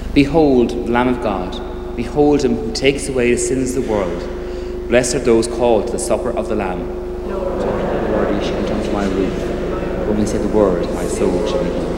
Behold, the Lamb of God. Behold him who takes away the sins of the world. Blessed are those called to the supper of the Lamb. Lord, you shall enter into my roof. When we say the word, my soul shall be healed.